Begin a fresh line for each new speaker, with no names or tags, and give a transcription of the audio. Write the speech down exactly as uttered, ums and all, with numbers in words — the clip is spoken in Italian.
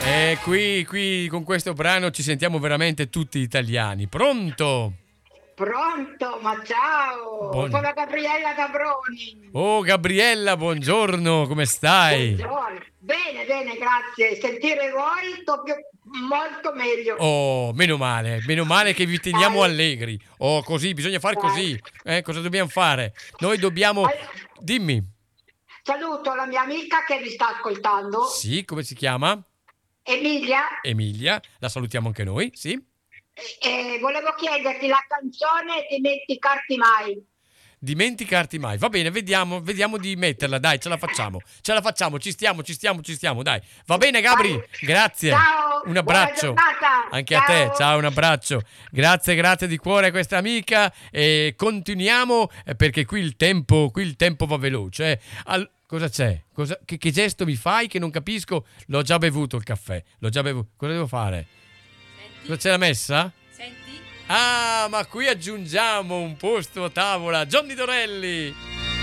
E qui, qui con questo brano ci sentiamo veramente tutti italiani. Pronto?
Pronto, ma ciao,
Buon...
sono Gabriella Gabroni.
Oh Gabriella, buongiorno, come stai?
Buongiorno. Bene, bene, grazie. Sentire voi sto più, molto meglio.
Oh, meno male, meno male che vi teniamo
Dai,
allegri. Oh, così, bisogna far
dai.
così. Eh, cosa dobbiamo fare? Noi dobbiamo...
Allora,
Dimmi.
saluto la mia amica che mi sta ascoltando,
Sì, come si chiama?
Emilia,
Emilia, la salutiamo anche noi, sì.
e volevo chiederti la canzone Dimenticarti mai.
Dimenticarti mai. Va bene, vediamo, vediamo di metterla, dai, ce la facciamo. Ce la facciamo, ci stiamo, ci stiamo, ci stiamo, dai. Va bene, Gabri?
Vai.
Grazie.
Ciao,
Un
buona
abbraccio.
giornata.
Anche a te,
Ciao.
ciao, un abbraccio. Grazie, grazie di cuore a questa amica e continuiamo eh, perché qui il tempo, qui il tempo va veloce. eh. Al- cosa c'è? Cosa- che, che gesto mi fai che non capisco? L'ho già bevuto il caffè, l'ho già bevuto. Cosa devo fare?
Senti?
Cosa c'è la messa?
Senti?
Ah, ma qui aggiungiamo un posto a tavola. Johnny Dorelli.